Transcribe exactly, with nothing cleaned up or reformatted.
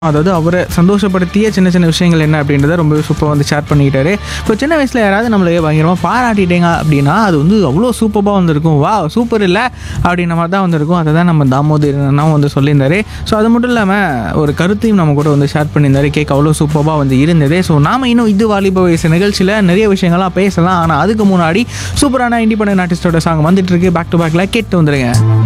அதாவது அவரை சந்தோஷப்படுத்திய சின்ன சின்ன விஷயங்கள் என்ன அப்படின்றத ரொம்ப சூப்பராக வந்து ஷேர் பண்ணிக்கிட்டாரு. இப்போ சின்ன வயசில் யாராவது நம்மளை பயங்கரமாக பாராட்டிட்டேங்க அப்படின்னா அது வந்து அவ்வளோ சூப்பராக வந்திருக்கும். வா சூப்பர் இல்லை அப்படின்ற மாதிரி தான் வந்திருக்கும். அதை தான் நம்ம தாமோதரனும் வந்து சொல்லியிருந்தாரு. ஸோ அது மட்டும் இல்லாமல் ஒரு கருத்தையும் நம்ம கூட வந்து ஷேர் பண்ணியிருந்தாரு. கேட்க அவ்வளோ சூப்பராக வந்து இருந்தது. ஸோ நாம் இன்னும் இது வாலிப வயசு நிகழ்ச்சியில் நிறைய விஷயங்கள்லாம் பேசலாம். ஆனால் அதுக்கு முன்னாடி சூப்பரான இண்டிபெண்டன்ட் ஆர்டிஸ்டோட சாங் வந்துட்டு இருக்கு. பேக் டு பேக்கில் கேட்டு வந்துடுங்க.